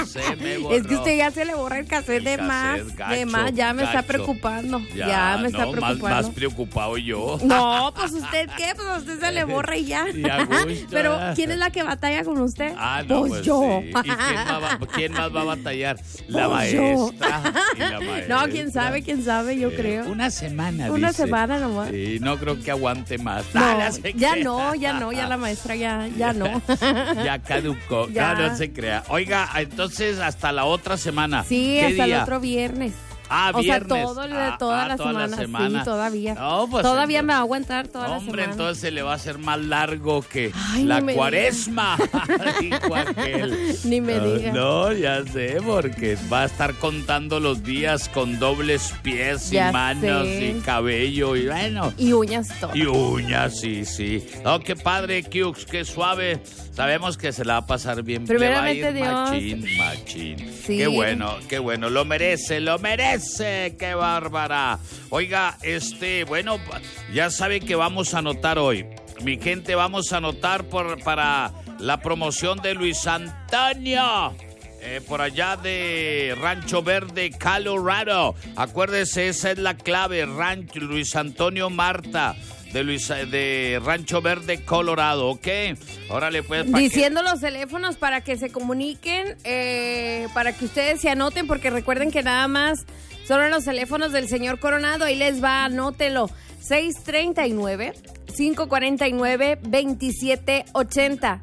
se me borró. Es que usted ya se le borra el cassette de más, ya me está preocupando. Ya me está preocupando. Más preocupado yo. No, pues usted qué, pues a usted se le borra y ya. Y a gusto. Pero ¿quién es la que batalla con usted? No, pues yo. Sí. ¿Y quién más va a batallar? La pues maestra. Y la maestra. No, quién sabe, yo creo. Una semana, Una dice. semana nomás. Sí, no creo que aguante más. No, ya la maestra ya no. Ya caducó. Ya. No se crea. Oiga, entonces hasta la otra semana. Sí, ¿Qué hasta día? el otro viernes. Viernes. Toda la semana. Sí, todavía. No, pues todavía me va a aguantar toda la semana. Hombre, entonces se le va a hacer más largo que no cuaresma. Dijo aquel. Ni me diga. No, ya sé, porque va a estar contando los días con dobles pies y manos y cabello y bueno. Y uñas todo. Y uñas, sí. Oh, qué padre, Cukes, qué suave. Sabemos que se la va a pasar bien. Primeramente le va a ir Dios. Machín. Sí. Qué bueno. Lo merece. Qué bárbara. Oiga, bueno, ya sabe que vamos a anotar hoy. Mi gente, vamos a anotar para la promoción de Luis Antonio. Por allá de Rancho Verde, Colorado. Acuérdese, esa es la clave. Luis Antonio Marta. De Rancho Verde, Colorado, ¿ok? Órale, pues. Diciendo los teléfonos para que se comuniquen, para que ustedes se anoten, porque recuerden que nada más son los teléfonos del señor Coronado. Ahí les va, anótelo. 639-549-2780.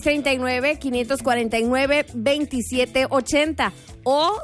639-549-2780 o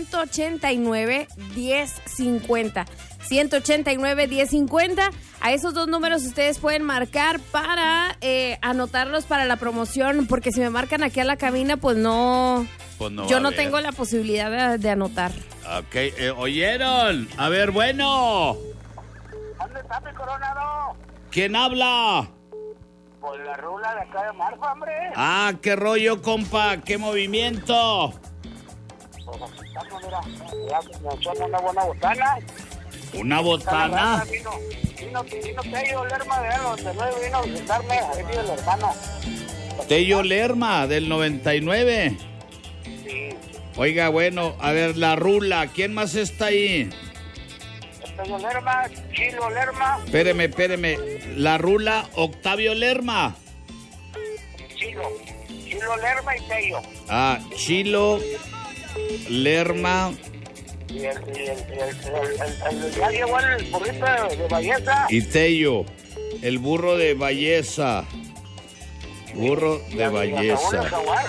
189-1050. 189-1050. A esos dos números ustedes pueden marcar para anotarlos para la promoción, porque si me marcan aquí a la cabina, pues no yo no tengo la posibilidad de anotar. Ok, ¿oyeron? A ver, bueno. ¿Dónde está mi Coronado? ¿Quién habla? Pues la Rula de acá de Marfa, hombre. Ah, qué rollo, compa, qué movimiento. Pues aquí estamos, mira, ya me echamos una buena botana. ¿Una botana? Vino Tello Lerma de 99, vino a visitarme, ahí vive el hermano. Tello Lerma, del 99. Sí. Oiga, bueno, a ver, la Rula, ¿quién más está ahí? Tello Lerma, Chilo Lerma. Espéreme, la Rula, Octavio Lerma. Chilo Lerma y Tello. Ah, Chilo Lerma. Y ya llegó el burrito de Balleza. Y Tello, el burro de Balleza. Burro de Balleza.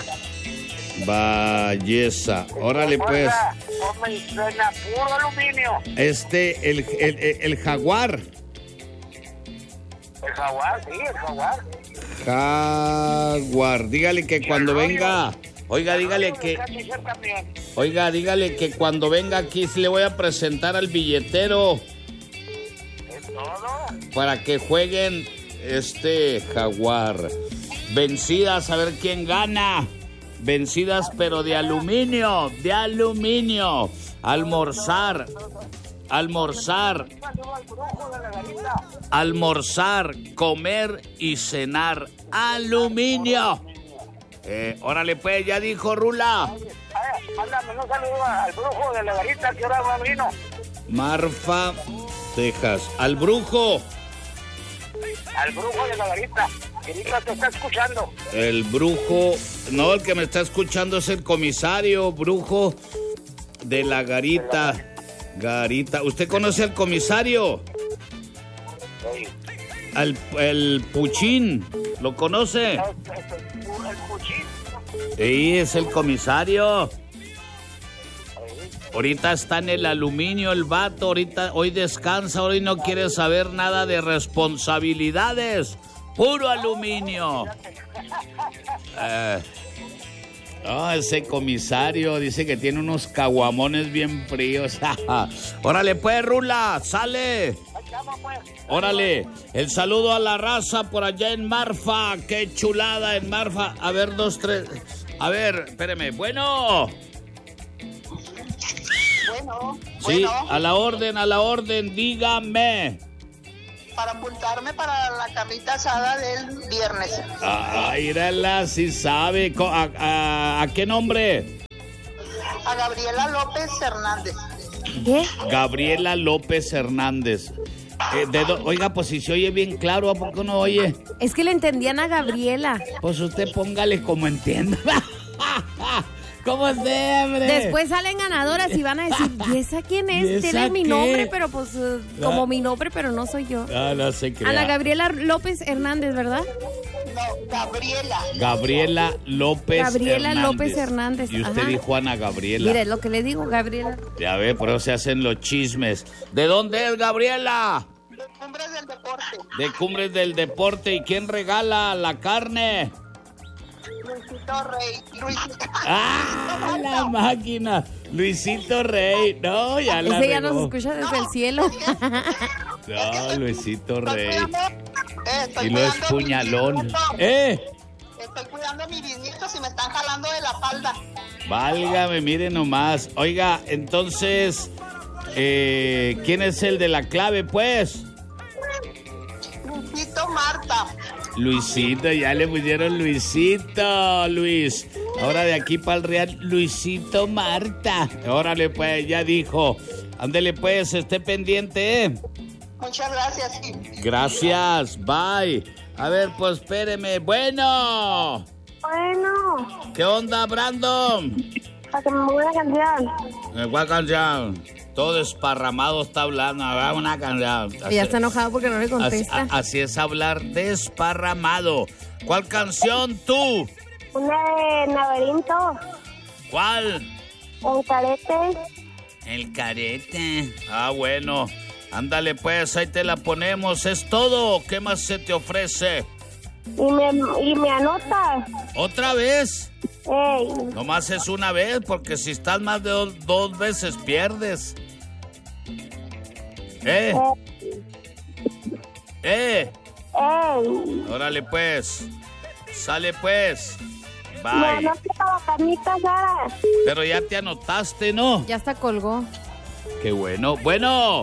Balleza. Órale, pues. Suena puro aluminio. El jaguar. El jaguar, sí, el jaguar. Jaguar. Dígale que cuando venga. Dígale que cuando venga aquí sí le voy a presentar al billetero. ¿Es todo? Para que jueguen jaguar. Vencidas, a ver quién gana. Vencidas, pero de aluminio. Almorzar, comer y cenar. Aluminio. Órale, pues, ya dijo Rula. Mándame un saludo al brujo de la garita que ahora vino. Marfa, Texas. Al brujo. Al brujo de la garita. Que ahorita te está escuchando. El brujo. No, el que me está escuchando es el comisario, brujo de la garita. ¿Usted conoce al comisario? Sí. El Puchín. ¿Lo conoce? El Puchín. Sí, es el comisario. Ahorita está en el aluminio el vato, hoy descansa, hoy no quiere saber nada de responsabilidades. Puro aluminio. Ese comisario dice que tiene unos caguamones bien fríos. Órale, pues, Rula, sale. Órale, el saludo a la raza por allá en Marfa. Qué chulada en Marfa. A ver, 2, 3. A ver, espéreme. Bueno. Sí, a la orden, dígame. Para apuntarme para la carnita asada del viernes. Írala, si sabe. ¿A qué nombre? A Gabriela López Hernández. ¿Qué? Gabriela López Hernández. Oiga, pues si se oye bien claro, ¿a poco no oye? Es que le entendían a Gabriela. Pues usted póngale como entienda. ¿Cómo siempre? Después salen ganadoras y van a decir, ¿y esa quién es? Tiene mi nombre, pero pues como mi nombre, pero no soy yo. No se crea. Ana Gabriela López Hernández, ¿verdad? No, Gabriela. Gabriela López Hernández. Y usted Ajá. dijo Ana Gabriela. Mire, es lo que le digo, Gabriela. Ya ve, por eso se hacen los chismes. ¿De dónde es Gabriela? De Cumbres del Deporte. De Cumbres del Deporte. ¿Y quién regala la carne? Luisito Rey. Luisito. ¡Ah, la máquina! Luisito Rey. No, ya la Ese ya regó. nos escucha desde el cielo. No, Luisito Rey. Estoy Y lo es cuidando puñalón. Estoy cuidando a mis bisnietos y me están jalando de la falda. Válgame, mire nomás. Oiga, entonces, ¿quién es el de la clave, pues? Luisito Marta. Luisito, ya le pusieron Luisito, Luis. Ahora de aquí para el Real, Luisito Marta. Órale, pues, ya dijo. Ándele, pues, esté pendiente, Muchas gracias, sí. Gracias, bye. A ver, pues, espéreme. Bueno. ¿Qué onda, Brandon? Para que me ponga una canción. ¿Cuál canción? Todo desparramado está hablando. Haga una canción. Ya está enojado porque no le contesta. Así es hablar desparramado. ¿Cuál canción tú? Una de Laberinto. ¿Cuál? El Carete. El Carete. Ah, bueno. Ándale pues, ahí te la ponemos. ¿Es todo? ¿Qué más se te ofrece? Y me anota. ¿Otra vez? Ey. Nomás es una vez, porque si estás más de dos veces pierdes. Ey. Órale pues. Sale pues. Me Bye. anota la carnita asada. Pero ya te anotaste, ¿no? Ya hasta colgó. Qué bueno. Bueno.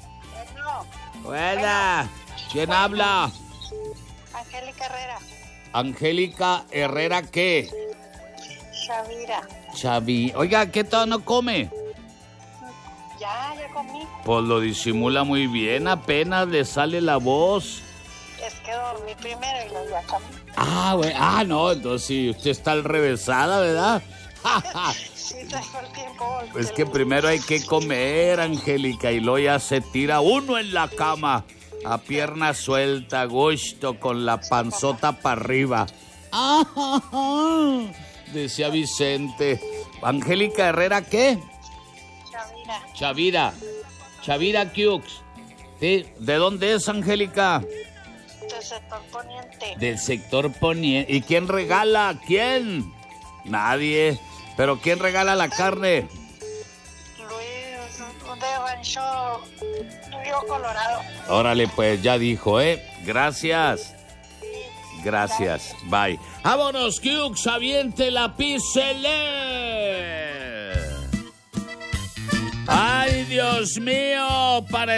Buena. ¿Quién habla? Angélica Herrera. Angélica Herrera, ¿qué? Shavira. Xavi. Oiga, ¿qué todo no come? Ya comí. Pues lo disimula muy bien, apenas le sale la voz. Es que dormí primero y luego ya comí. Ah, güey. Ah, no, entonces sí, usted está al revésada, ¿verdad? Sí, tengo el tiempo. Pues que primero hay que comer, Angélica, y luego ya se tira uno en la cama, a pierna suelta, a gusto, con la panzota para arriba. Decía Vicente. Angélica Herrera, ¿qué? Shavira. Chavira Cux. ¿Sí? ¿De dónde es, Angélica? Del sector poniente. Del sector poniente. ¿Y quién regala? ¿Quién? Nadie. ¿Pero quién regala la carne? Luis, de Rancho Río Colorado. Órale, pues ya dijo, ¿eh? Gracias. Gracias. Bye. ¡Vámonos, Cux! ¡Aviente la pícele! ¡Ay, Dios mío! Para